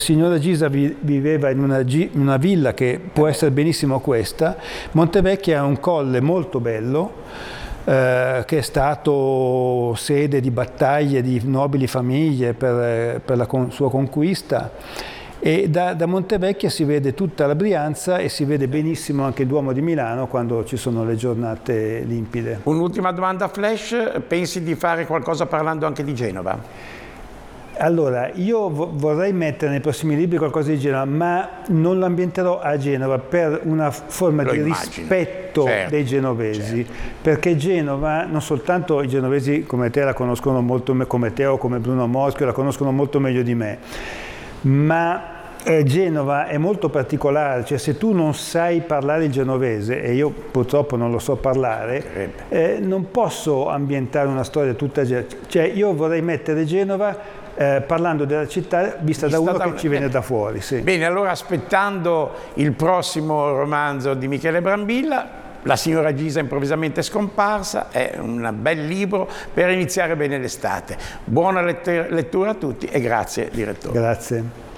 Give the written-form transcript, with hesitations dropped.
Il signore Gisa viveva in una villa che può essere benissimo questa. Montevecchia è un colle molto bello, che è stato sede di battaglie di nobili famiglie per la sua conquista, e da Montevecchia si vede tutta la Brianza e si vede benissimo anche il Duomo di Milano quando ci sono le giornate limpide. Un'ultima domanda flash: pensi di fare qualcosa parlando anche di Genova? Allora, io vorrei mettere nei prossimi libri qualcosa di Genova, ma non lo ambienterò a Genova per una forma di rispetto dei genovesi, perché Genova, non soltanto i genovesi come te la conoscono molto, come te o come Bruno Moschio la conoscono molto meglio di me, ma Genova è molto particolare, cioè se tu non sai parlare il genovese, e io purtroppo non lo so parlare, non posso ambientare una storia tutta, cioè io vorrei mettere Genova parlando della città vista da uno che ci viene da fuori. Sì. Bene, allora aspettando il prossimo romanzo di Michele Brambilla, La signora Gisa improvvisamente scomparsa, è un bel libro per iniziare bene l'estate. Buona lettura a tutti e grazie direttore. Grazie.